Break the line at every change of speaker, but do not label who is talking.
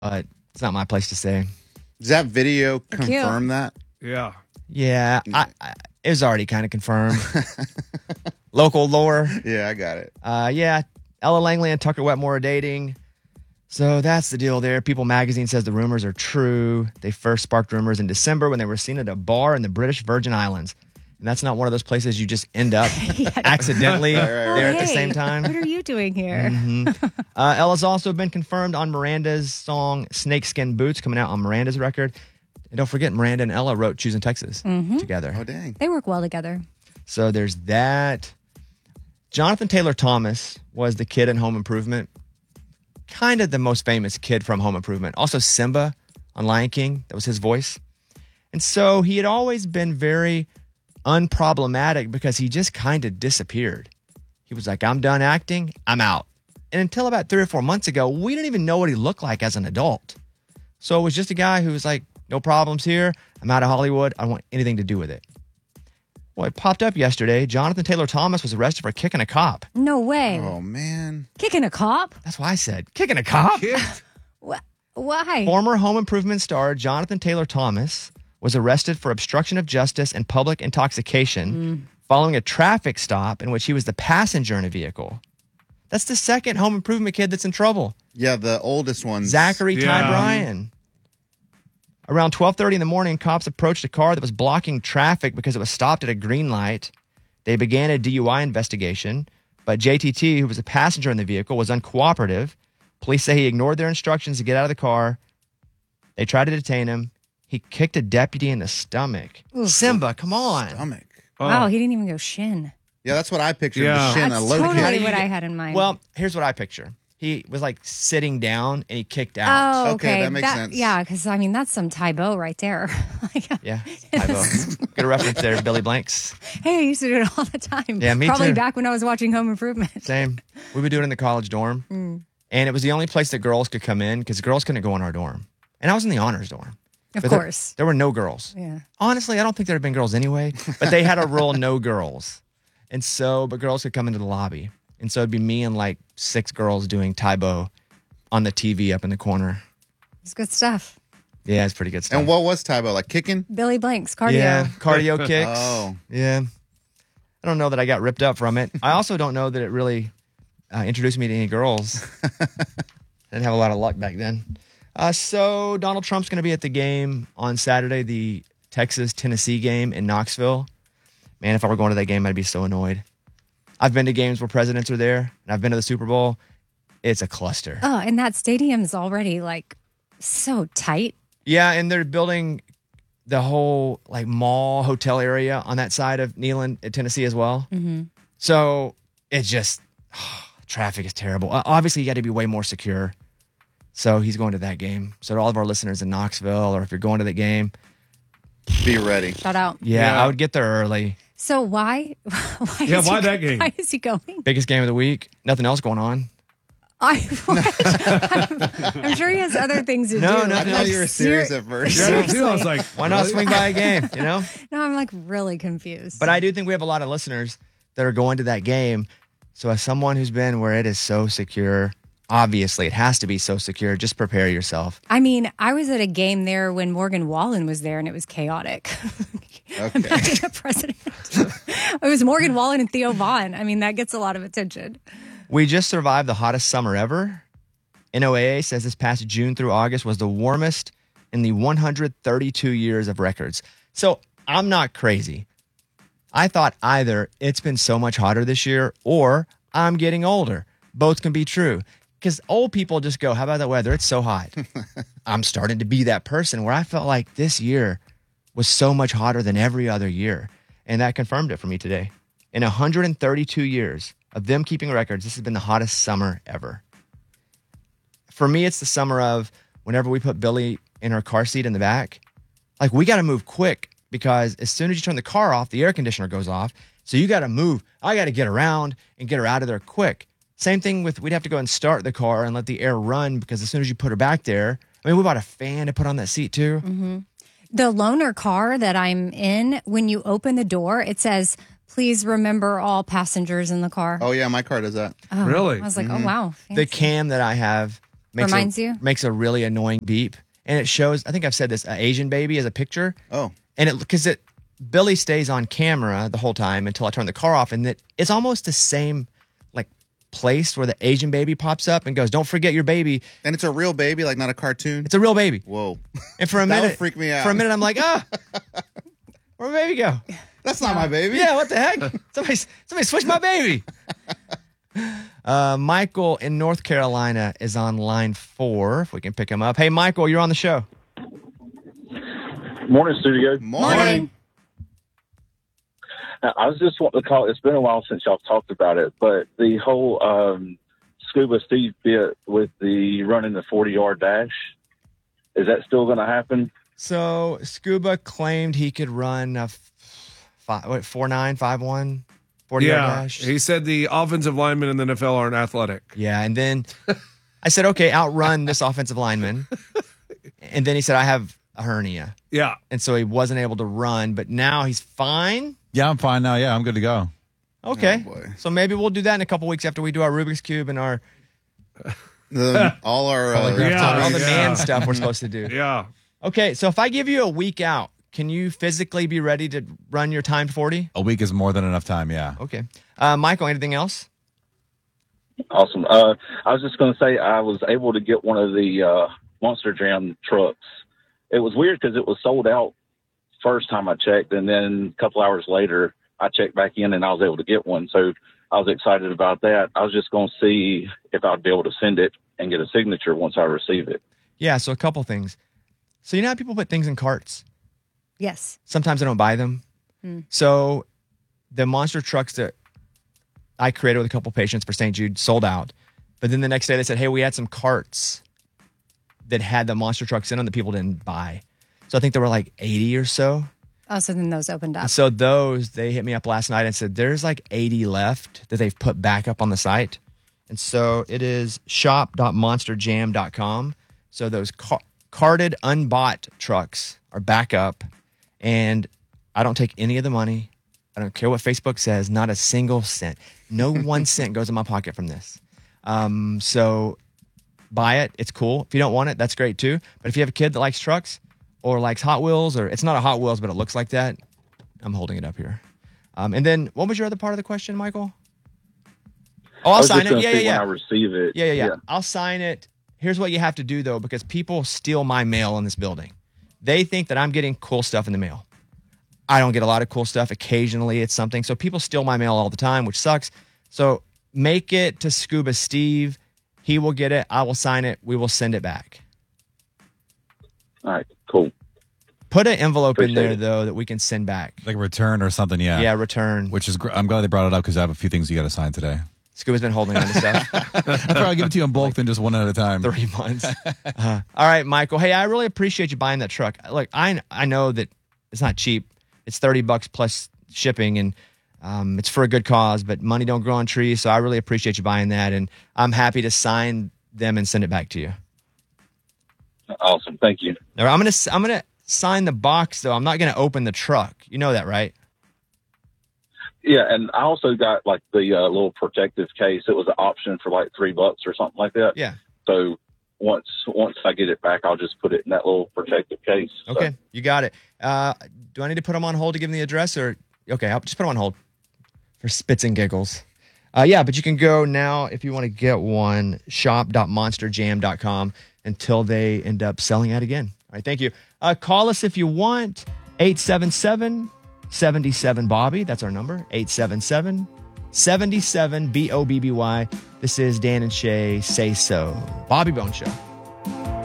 but it's not my place to say.
Does that video
Thank
confirm
you.
that?
Yeah.
Yeah, it was already kind of confirmed. Local lore.
Yeah, I got it.
Yeah, Ella Langley and Tucker Wetmore are dating. So that's the deal there. People magazine says the rumors are true. They first sparked rumors in December when they were seen at a bar in the British Virgin Islands. And that's not one of those places you just end up accidentally there at the same time.
What are you doing here?
Ella's also been confirmed on Miranda's song Snakeskin Boots coming out on Miranda's record. And don't forget, Miranda and Ella wrote Choosing Texas together.
Oh, dang.
They work well together.
So there's that. Jonathan Taylor Thomas was the kid in Home Improvement. Kind of the most famous kid from Home Improvement. Also Simba on Lion King. That was his voice. And so he had always been very unproblematic because he just kind of disappeared. He was like, I'm done acting. I'm out. And until about 3 or 4 months ago, we didn't even know what he looked like as an adult. So it was just a guy who was like, no problems here. I'm out of Hollywood. I don't want anything to do with it. Well, it popped up yesterday. Jonathan Taylor Thomas was arrested for kicking a cop.
No way.
Oh, man.
Kicking a cop?
That's why I said, kicking a cop?
Why?
Former Home Improvement star Jonathan Taylor Thomas was arrested for obstruction of justice and public intoxication following a traffic stop in which he was the passenger in a vehicle. That's the second Home Improvement kid that's in trouble.
Yeah, the oldest one.
Zachary Ty Bryan. Around 12:30 in the morning, cops approached a car that was blocking traffic because it was stopped at a green light. They began a DUI investigation, but JTT, who was a passenger in the vehicle, was uncooperative. Police say he ignored their instructions to get out of the car. They tried to detain him. He kicked a deputy in the stomach.
Oof.
Simba, come on.
Stomach.
Wow, he didn't even go shin.
Yeah, that's what I pictured.
Yeah.
The shin,
That's
a low
totally
kick.
what I had in mind.
Well, here's what I picture. He was like sitting down and he kicked out.
Oh,
Okay,
okay.
that makes sense.
Yeah, because I mean, that's some Tybo right there.
Yeah, Tybo. Good reference there, Billy Blanks.
Hey, I used to do it all the time.
Yeah, me
Probably
too.
back when I was watching Home Improvement.
Same. We would do it in the college dorm. And it was the only place that girls could come in because girls couldn't go in our dorm. And I was in the honors dorm.
Of
But
course.
There were no girls.
Yeah.
Honestly, I don't think there had been girls anyway, but they had a rule no girls. And so, but girls could come into the lobby. And so it'd be me and like 6 girls doing Tybo on the TV up in the corner.
It's good stuff.
Yeah, it's pretty good stuff.
And what was Tybo? Like kicking?
Billy Blanks, cardio.
Yeah, cardio kicks.
Oh.
Yeah. I don't know that I got ripped up from it. I also don't know that it really introduced me to any girls. I didn't have a lot of luck back then. So Donald Trump's going to be at the game on Saturday, the Texas-Tennessee game in Knoxville. Man, if I were going to that game, I'd be so annoyed. I've been to games where presidents are there, and I've been to the Super Bowl. It's a cluster.
Oh, and that stadium's already like so tight.
Yeah, and they're building the whole like mall hotel area on that side of Neyland, Tennessee as well.
Mm-hmm.
So it's just traffic is terrible. Obviously, you got to be way more secure. So he's going to that game. So to all of our listeners in Knoxville, or if you're going to the game,
Be ready.
Shout out.
yeah, I would get there early.
So why?
Why that game?
Why is he going?
Biggest game of the week. Nothing else going on.
I'm sure he has other things to
No,
do.
no,
I
no.
thought you were serious at first.
Yeah, I was
Seriously.
like,
Why not swing by a game? You know.
No, I'm like really confused.
But I do think we have a lot of listeners that are going to that game. So as someone who's been where it is so secure, obviously it has to be so secure. Just prepare yourself.
I mean, I was at a game there when Morgan Wallen was there, and it was chaotic.
Okay.
Imagine the president. It was Morgan Wallen and Theo Vaughn. I mean, that gets a lot of attention.
We just survived the hottest summer ever. NOAA says this past June through August was the warmest in the 132 years of records. So I'm not crazy. I thought either it's been so much hotter this year or I'm getting older. Both can be true. Because old people just go, how about that weather? It's so hot. I'm starting to be that person where I felt like this year was so much hotter than every other year. And that confirmed it for me today. In 132 years of them keeping records, this has been the hottest summer ever. For me, it's the summer of whenever we put Billy in her car seat in the back, like we got to move quick because as soon as you turn the car off, the air conditioner goes off. So you got to move. I got to get around and get her out of there quick. Same thing with, we'd have to go and start the car and let the air run because as soon as you put her back there, I mean, we bought a fan to put on that seat too.
Mm-hmm. The loaner car that I'm in, when you open the door, it says, please remember all passengers in the car.
Oh, yeah, my car does that.
Oh,
Really?
I was like, oh, wow.
The
fancy.
Cam that I have
Reminds you?
Makes a really annoying beep. And it shows, I think I've said this, an Asian baby as a picture.
Oh.
And Billy stays on camera the whole time until I turn the car off. And it's almost the same like place where the Asian baby pops up and goes, don't forget your baby.
And it's a real baby, like not a cartoon?
It's a real baby.
Whoa.
And for a
That
minute,
would freak me out.
For a minute, I'm like, where'd my baby go?
That's not my baby.
Yeah, what the heck? Somebody switched my baby. Michael in North Carolina is on line 4, if we can pick him up. Hey, Michael, you're on the show.
Morning, studio.
Morning.
I was just wanting to call. It's been a while since y'all talked about it, but the whole Scuba Steve bit with the running the 40-yard dash, is that still going to happen?
So Scuba claimed he could run a 4.9, 5.1, 40-yard dash.
He said the offensive linemen in the NFL aren't athletic.
Yeah, and then I said, okay, outrun this offensive lineman. And then he said, I have a hernia.
Yeah.
And so he wasn't able to run, but now he's fine.
Yeah, I'm fine now. Yeah, I'm good to go.
Okay.
Oh, boy.
So maybe we'll do that in a couple weeks after we do our Rubik's Cube and our
All our
all the
Yeah.
man stuff we're supposed to do.
Yeah.
Okay, so if I give you a week out, can you physically be ready to run your timed 40?
A week is more than enough time, yeah.
Okay. Michael, anything else?
Awesome. I was just going to say I was able to get one of the Monster Jam trucks. It was weird because it was sold out first time I checked, and then a couple hours later I checked back in and I was able to get one. So I was excited about that. I was just going to see if I'd be able to send it and get a signature once I receive it.
Yeah, so a couple things. So you know how people put things in carts?
Yes.
Sometimes I don't buy them. So the monster trucks that I created with a couple patients for St. Jude sold out. But then the next day they said, hey, we had some carts that had the monster trucks in them that people didn't buy. So I think there were like 80 or so.
Oh, so then those opened up.
So they hit me up last night and said, there's like 80 left that they've put back up on the site. And so it is shop.monsterjam.com. So those carted, unbought trucks are back up. And I don't take any of the money. I don't care what Facebook says. Not a single cent. No 1 cent goes in my pocket from this. So buy it. It's cool. If you don't want it, that's great too. But if you have a kid that likes trucks or likes Hot Wheels, or it's not a Hot Wheels, but it looks like that, I'm holding it up here. And then what was your other part of the question, Michael? Oh, I'll sign it.
Yeah. When I receive it.
Yeah. I'll sign it. Here's what you have to do, though, because people steal my mail in this building. They think that I'm getting cool stuff in the mail. I don't get a lot of cool stuff. Occasionally, it's something. So people steal my mail all the time, which sucks. So make it to Scuba Steve. He will get it. I will sign it. We will send it back.
All right, cool.
Put an envelope in there,
Appreciate it.
though, that we can send back.
Like a return or something, yeah.
Yeah, return.
Which is I'm glad they brought it up because I have a few things you got to sign today.
Scuba's been holding on to stuff.
I'll probably give it to you in bulk than just one at a time.
3 months. All right, Michael. Hey, I really appreciate you buying that truck. Look, I know that it's not cheap. It's $30 plus shipping, and it's for a good cause, but money don't grow on trees, so I really appreciate you buying that, and I'm happy to sign them and send it back to you.
Awesome. Thank you.
Now, I'm gonna sign the box, though. I'm not gonna open the truck. You know that, right?
Yeah, and I also got like the little protective case. It was an option for like $3 or something like that.
Yeah.
So once I get it back, I'll just put it in that little protective case. So,
Okay, you got it. Do I need to put them on hold to give them the address, or okay? I'll just put them on hold for spits and giggles. Yeah, but you can go now if you want to get one. Shop.monsterjam.com until they end up selling out again. All right, thank you. Call us if you want. 877-77-Bobby. That's our number. 877-77-BOBBY. This is Dan and Shay Say So. Bobby Bone Show.